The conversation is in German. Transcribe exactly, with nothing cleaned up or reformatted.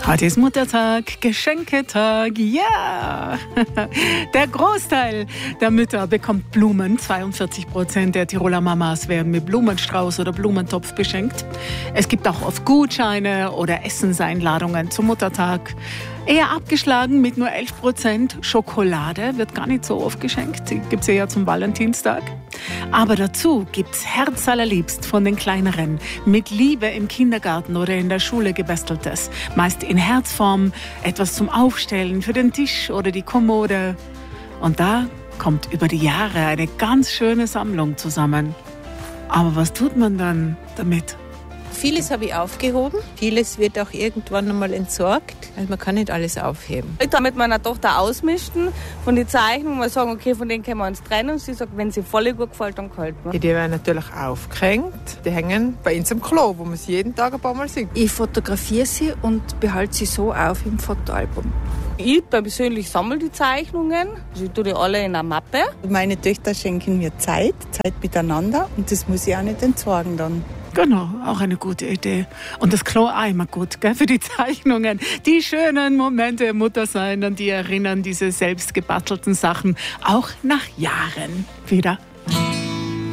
Heute ist Muttertag, Geschenketag, ja! Der Großteil der Mütter bekommt Blumen. zweiundvierzig Prozent der Tiroler Mamas werden mit Blumenstrauß oder Blumentopf beschenkt. Es gibt auch oft Gutscheine oder Essenseinladungen zum Muttertag. Eher abgeschlagen mit nur elf Prozent. Schokolade wird gar nicht so oft geschenkt. Die gibt es eher zum Valentinstag. Aber dazu gibt's herzallerliebst von den Kleineren mit Liebe im Kindergarten oder in der Schule gebasteltes. Meist in Herzform, etwas zum Aufstellen für den Tisch oder die Kommode. Und da kommt über die Jahre eine ganz schöne Sammlung zusammen. Aber was tut man dann damit? Vieles habe ich aufgehoben, vieles wird auch irgendwann einmal entsorgt. Also man kann nicht alles aufheben. Ich habe mit meiner Tochter ausmischen von den Zeichnungen, mal sagen, okay, von denen können wir uns trennen. Und sie sagt, wenn sie voll gut gefällt, dann gefällt mir. Die werden natürlich aufgehängt. Die hängen bei uns im Klo, wo man sie jeden Tag ein paar Mal sieht. Ich fotografiere sie und behalte sie so auf im Fotoalbum. Ich persönlich sammle die Zeichnungen. Ich tue die alle in einer Mappe. Meine Töchter schenken mir Zeit, Zeit miteinander und das muss ich auch nicht entsorgen dann. Genau, auch eine gute Idee. Und das Klo auch immer gut, gell, für die Zeichnungen. Die schönen Momente im Muttersein, an die erinnern diese selbst gebastelten Sachen auch nach Jahren wieder.